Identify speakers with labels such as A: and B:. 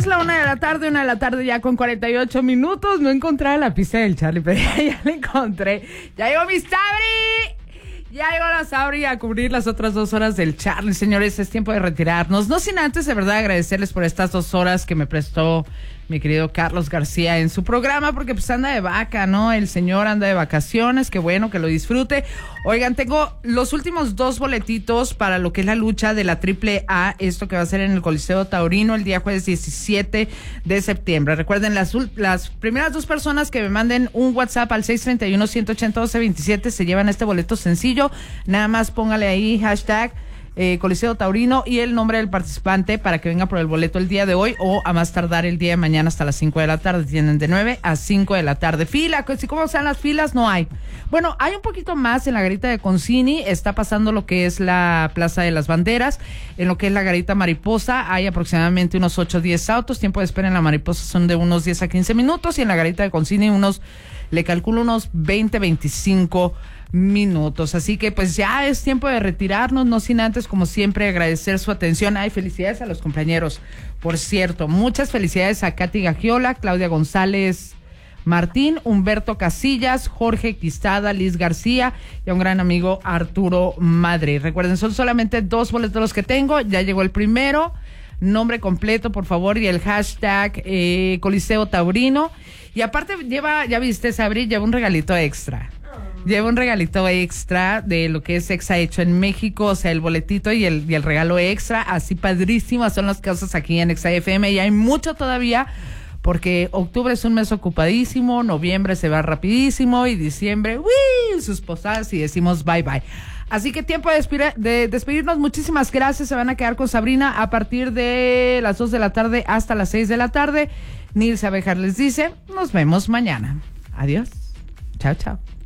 A: Es la 1 de la tarde ya con 48 minutos. No encontraba la pista del Charlie, pero ya la encontré. Ya llegó mi Sabri. Ya llegó la Sabri a cubrir las otras 2 horas del Charlie. Señores, es tiempo de retirarnos. No sin antes, de verdad, agradecerles por estas 2 horas que me prestó mi querido Carlos García en su programa, porque pues anda de vaca, ¿no? El señor anda de vacaciones, qué bueno, que lo disfrute. Oigan, tengo los últimos 2 boletitos para lo que es la lucha de la AAA, esto que va a ser en el Coliseo Taurino el día jueves 17 de septiembre. Recuerden, las primeras 2 personas que me manden un WhatsApp al 631-180-1227 se llevan este boleto sencillo. Nada más póngale ahí hashtag Coliseo Taurino y el nombre del participante para que venga por el boleto el día de hoy o a más tardar el día de mañana hasta las 5 de la tarde. Tienen de 9 a 5 de la tarde. Fila, ¿cómo sean las filas? No hay. Bueno, hay un poquito más en la garita de Concini. Está pasando lo que es la Plaza de las Banderas. En lo que es la garita Mariposa hay aproximadamente unos 8 o 10 autos. Tiempo de espera en la Mariposa son de unos 10 a 15 minutos y en la garita de Concini le calculo unos 20, 25 minutos. Así que pues ya es tiempo de retirarnos, no sin antes, como siempre, agradecer su atención. Ay, felicidades a los compañeros, por cierto, muchas felicidades a Katy Gagiola, Claudia González Martín, Humberto Casillas, Jorge Quistada, Liz García y a un gran amigo Arturo Madre. Recuerden, son solamente 2 boletos los que tengo, ya llegó el primero. Nombre completo, por favor, y el hashtag Coliseo Taurino. Y aparte ya viste, Sabri, lleva un regalito extra. Lleva un regalito extra de lo que es Exa Hecho en México, o sea, el boletito y el regalo extra, así padrísimas son las cosas aquí en Exa FM y hay mucho todavía porque octubre es un mes ocupadísimo, noviembre se va rapidísimo y diciembre, ¡uy!, sus posadas y decimos bye bye. Así que tiempo de despedirnos, muchísimas gracias, se van a quedar con Sabrina a partir de las 2 de la tarde hasta las 6 de la tarde. Nilce Abejar les dice, nos vemos mañana. Adiós, chao, chao.